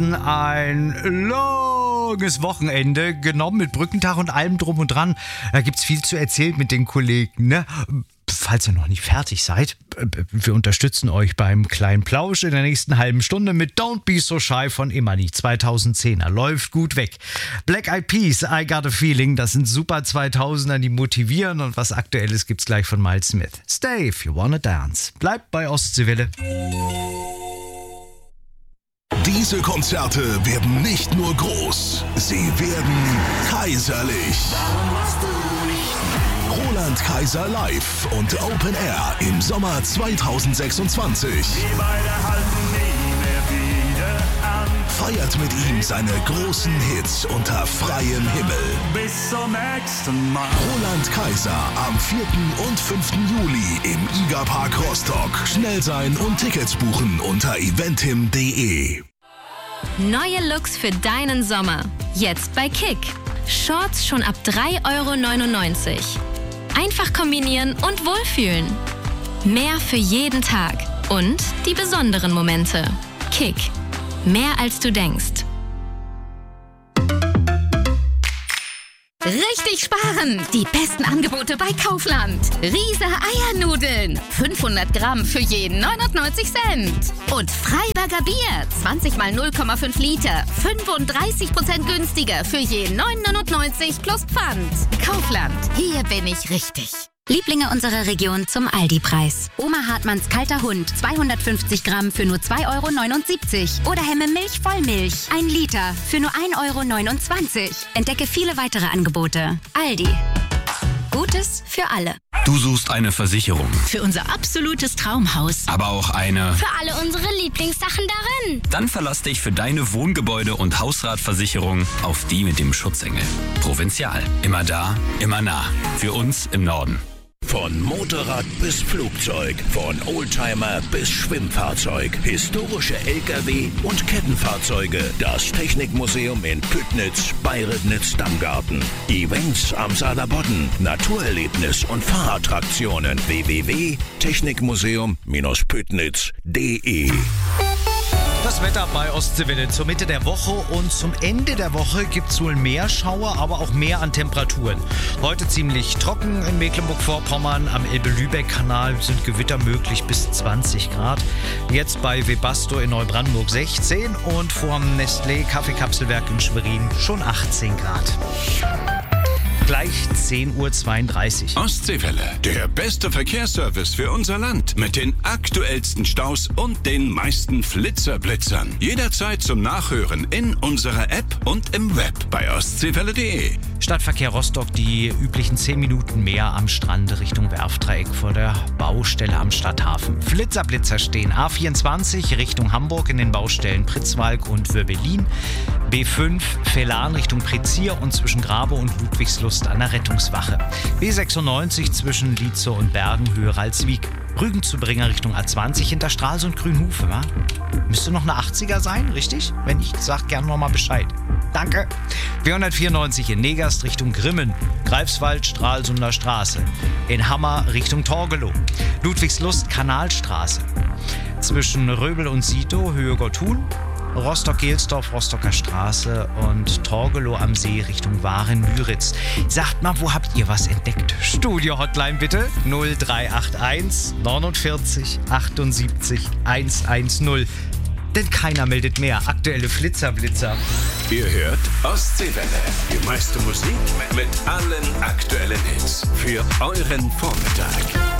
hatten ein langes Wochenende genommen mit Brückentag und allem drum und dran. Da gibt's viel zu erzählen mit den Kollegen, ne? Falls ihr noch nicht fertig seid, wir unterstützen euch beim kleinen Plausch in der nächsten halben Stunde mit Don't Be So Shy von Imani, 2010er. Läuft gut weg. Black Eyed Peas, I Got a Feeling, das sind super 2000er, die motivieren, und was Aktuelles gibt's gleich von Miles Smith. Stay if you wanna dance. Bleibt bei Ostseewelle. Diese Konzerte werden nicht nur groß, sie werden kaiserlich. Roland Kaiser live und Open Air im Sommer 2026. Feiert mit ihm seine großen Hits unter freiem Himmel. Bis zum nächsten Mal. Roland Kaiser am 4. und 5. Juli im IGA-Park Rostock. Schnell sein und Tickets buchen unter eventim.de. Neue Looks für deinen Sommer. Jetzt bei Kick. Shorts schon ab 3,99 €. Einfach kombinieren und wohlfühlen. Mehr für jeden Tag. Und die besonderen Momente. Kick. Mehr als du denkst. Richtig sparen! Die besten Angebote bei Kaufland. Riese Eiernudeln. 500 Gramm für je 99 Cent. Und Freiberger Bier. 20 mal 0,5 Liter. 35% günstiger für je 9,99 plus Pfand. Kaufland. Hier bin ich richtig. Lieblinge unserer Region zum Aldi-Preis. Oma Hartmanns kalter Hund, 250 Gramm für nur 2,79 € Oder Hemme Milch Vollmilch, 1 Liter für nur 1,29 €. Entdecke viele weitere Angebote. Aldi. Gutes für alle. Du suchst eine Versicherung, Für unser absolutes Traumhaus. aber auch eine... Für alle unsere Lieblingssachen darin. Dann verlass dich für deine Wohngebäude- und Hausratversicherung auf die mit dem Schutzengel. Provinzial. Immer da, immer nah. Für uns im Norden. Von Motorrad bis Flugzeug, von Oldtimer bis Schwimmfahrzeug, historische LKW und Kettenfahrzeuge. Das Technikmuseum in Püttnitz, Bayrednitz-Damgarten. Events am Saarlandbodden, Naturerlebnis und Fahrattraktionen. www.technikmuseum-püttnitz.de. Das Wetter bei Ostseewelle zur Mitte der Woche, und zum Ende der Woche gibt es wohl mehr Schauer, aber auch mehr an Temperaturen. Heute ziemlich trocken in Mecklenburg-Vorpommern, am Elbe-Lübeck-Kanal sind Gewitter möglich bis 20 Grad. Jetzt bei Webasto in Neubrandenburg 16 und vorm Nestlé Kaffeekapselwerk in Schwerin schon 18 Grad. Gleich 10:32 Uhr. Ostseewelle, der beste Verkehrsservice für unser Land. Mit den aktuellsten Staus und den meisten Flitzerblitzern. Jederzeit zum Nachhören in unserer App und im Web bei ostseewelle.de. Stadtverkehr Rostock, die üblichen 10 Minuten mehr am Strand Richtung Werftdreieck vor der Baustelle am Stadthafen. Flitzerblitzer stehen A24 Richtung Hamburg in den Baustellen Pritzwalk und Würbelin. B5 Velan Richtung Prezier und zwischen Grabe und Ludwigslust an der Rettungswache. B96 zwischen Lietzow und Bergen Höhe Ralswiek. Rügen zu Bringer Richtung A20 hinter Stralsund Grünhufe, wa? Müsste noch eine 80er sein, richtig? Wenn nicht, sag gerne nochmal Bescheid. Danke. 494 in Negast Richtung Grimmen. Greifswald Stralsunder Straße. In Hammer Richtung Torgelow. Ludwigslust Kanalstraße. Zwischen Röbel und Sito Höhe Gotthuhn. Rostock-Gelsdorf, Rostocker Straße und Torgelow am See Richtung Waren-Müritz. Sagt mal, wo habt ihr was entdeckt? Studio-Hotline bitte 0381 49 78 110. Denn keiner meldet mehr. Aktuelle Flitzerblitzer. Ihr hört Ostseewelle. Die meiste Musik mit allen aktuellen Hits für euren Vormittag.